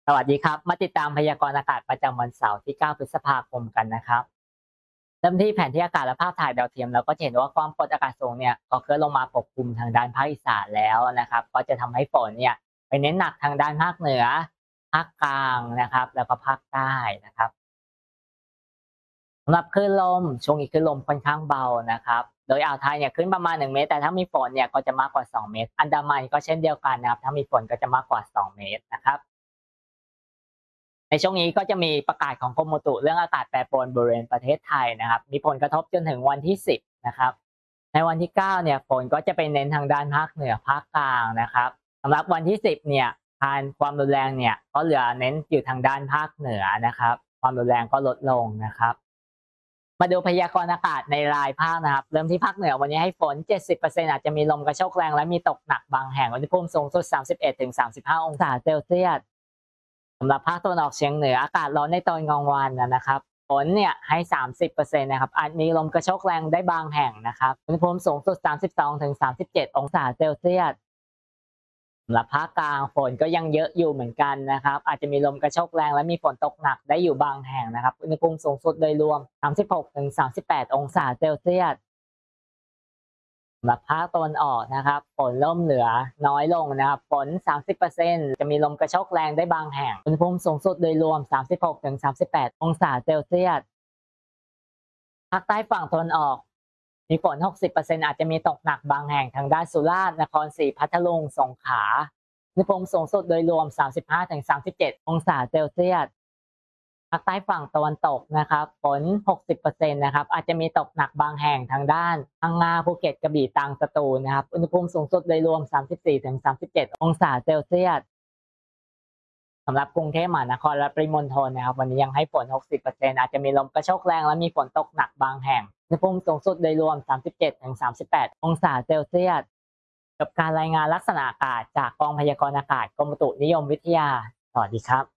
สวัสดีครับมาติดตามพยากรณ์อากาศประจำวันเสาร์ที่9พฤษภาคมกันนะครับเริ่มที่แผนที่อากาศและภาพถ่ายดาวเทียมเราก็จะเห็นว่าความกดอากาศสูงเนี่ยก็เคลื่อนลงมาปกคลุมทางด้านภาคอีสานแล้วนะครับก็จะทำให้ฝนเนี่ยไปเน้นหนักทางด้านภาคเหนือภาคกลางนะครับแล้วก็ภาคใต้นะครับสำหรับคลื่นลมช่วงนี้คลื่นลมค่อนข้างเบานะครับโดยอ่าวไทยเนี่ยขึ้นประมาณ1 เมตรแต่ถ้ามีฝนเนี่ยก็จะมากกว่า2 เมตรอันดามันก็เช่นเดียวกันนะครับถ้ามีฝนก็จะมากกว่า2 เมตรนะครับ ในช่วงนี้ก็จะมีประกาศของกรมอุตุเรื่องอากาศแปรปรวนบริเวณประเทศไทยนะครับมีผลกระทบจนถึงวันที่10นะครับในวันที่9เนี่ยฝนก็จะไปเน้นทางด้านภาคเหนือภาคกลางนะครับสำหรับวันที่10เนี่ยความรุนแรงเนี่ยก็เหลือเน้นอยู่ทางด้านภาคเหนือนะครับความรุนแรงก็ลดลงนะครับมาดูพยากรณ์อากาศในรายภาคนะครับเริ่มที่ภาคเหนือวันนี้ให้ฝน70%อาจจะมีลมกระโชกแรงและมีตกหนักบางแห่งอุณหภูมิสูงสุด31-35องศาเซลเซียส สำหรับภาคตะวันออกเฉียงเหนืออากาศร้อนในตอนกลางวันนะครับฝนเนี่ยให้30%นะครับอาจมีลมกระโชกแรงได้บางแห่งนะครับอุณหภูมิสูงสุด32-37องศาเซลเซียสสำหรับภาคกลางฝนก็ยังเยอะอยู่เหมือนกันนะครับอาจจะมีลมกระโชกแรงและมีฝนตกหนักได้อยู่บางแห่งนะครับอุณหภูมิสูงสุดโดยรวม36-38องศาเซลเซียส สำหรับภาคตะวันออกนะครับฝนเริ่มเหลือน้อยลงนะครับฝน30%จะมีลมกระโชกแรงได้บางแห่งอุณหภูมิสูงสุดโดยรวม36-38องศาเซลเซียสภาคใต้ฝั่งตะวันออกมีฝน60%อาจจะมีตกหนักบางแห่งทางด้านสุราษฎร์นครศรีพัทลุงสงขลาอุณหภูมิสูงสุดโดยรวม35-37องศาเซลเซียส ภาคใต้ฝั่งตะวันตกนะครับฝน60%นะครับอาจจะมีตกหนักบางแห่งทางด้านพังงาภูเก็ตกระบี่ตรังสตูลนะครับอุณหภูมิสูงสุดโดยรวม34-37องศาเซลเซียสสำหรับกรุงเทพมหานครและปริมณฑลนะครับวันนี้ยังให้ฝน60%อาจจะมีลมกระโชกแรงและมีฝนตกหนักบางแห่งอุณหภูมิสูงสุดโดยรวม37-38องศาเซลเซียสกับการรายงานลักษณะอากาศจากกองพยากรณ์อากาศกรมอุตุนิยมวิทยาสวัสดีครับ